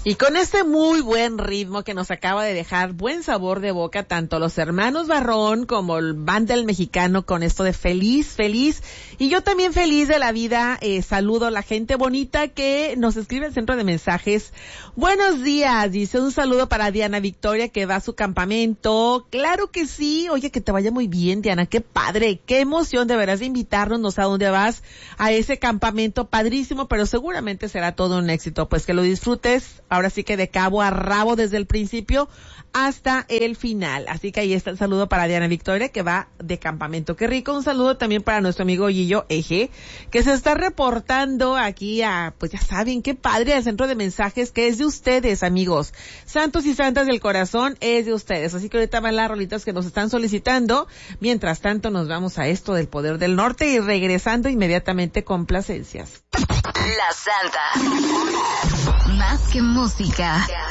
Y con este muy buen ritmo que nos acaba de dejar buen sabor de boca, tanto los hermanos Barrón como el Banda El Mexicano, con esto de feliz, feliz. Y yo también feliz de la vida, saludo a la gente bonita que nos escribe al centro de mensajes. Buenos días, dice, un saludo para Diana Victoria que va a su campamento. Claro que sí, oye, que te vaya muy bien, Diana, qué padre, qué emoción deberás de invitarnos, no sé a dónde vas, a ese campamento padrísimo, pero seguramente será todo un éxito, pues que lo disfrutes. Ahora sí que de cabo a rabo desde el principio hasta el final. Así que ahí está el saludo para Diana Victoria que va de campamento. Qué rico. Un saludo también para nuestro amigo Gillo Eje, que se está reportando aquí pues ya saben, qué padre, al centro de mensajes, que es de ustedes, amigos. Santos y santas del corazón, es de ustedes. Así que ahorita van las rolitas que nos están solicitando. Mientras tanto nos vamos a esto del Poder del Norte y regresando inmediatamente complacencias. La Santa. Más que música.